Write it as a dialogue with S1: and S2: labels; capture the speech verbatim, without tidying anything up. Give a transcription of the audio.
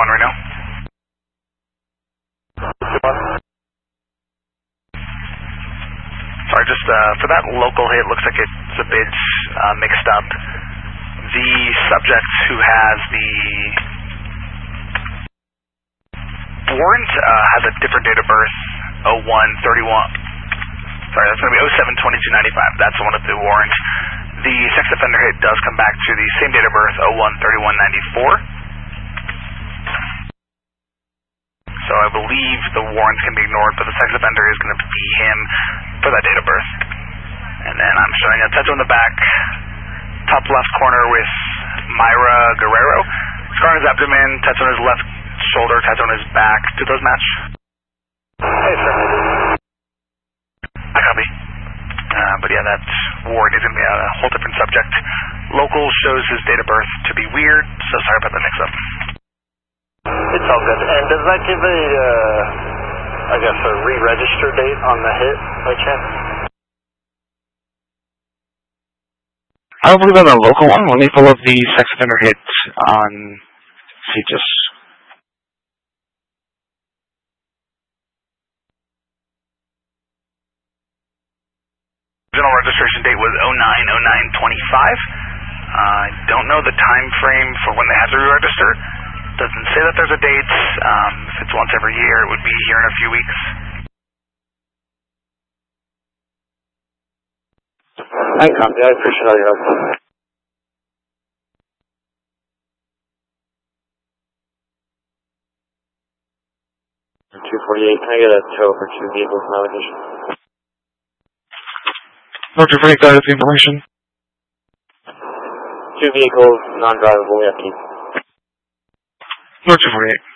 S1: one Reno. Sorry, just uh, for that local hit, looks like it's a bit uh, mixed up. The subject who has the warrant uh, has a different date of birth, oh one thirty-one. Sorry, that's going to be oh seven twenty-two ninety-five. That's the one with the warrant. The sex offender hit does come back to the same date of birth, oh one thirty-one ninety-four. So I believe the warrants can be ignored, but the sex offender is going to be him for that date of birth. And then I'm showing a tattoo on the back, top left corner with Myra Guerrero. Scar on his abdomen, tattoo on his left shoulder, tattoo on his back. Do those match?
S2: Hey, sir.
S1: I copy. Uh, but yeah, that warrant is going to be a whole different subject. Local shows his date of birth to be weird, so sorry about the mix-up.
S2: It's all good. And does that give a, uh, I guess, a re-register date on the hit by chance?
S3: I don't believe on the local one. Let me pull up the sex offender hit on C G I S.
S1: Original registration date was oh nine oh nine twenty-five. I uh, don't know the time frame for when they have to re-register. Doesn't say that there's a date. Um, if it's once every year, it would be here in a few weeks.
S2: I copy. I appreciate all your help. two forty-eight, can I get a tow for two vehicles in allocation?
S3: No, two forty-eight, that is the information.
S2: Two vehicles, non-drivable, we have to keep.
S3: No, two forty-eight.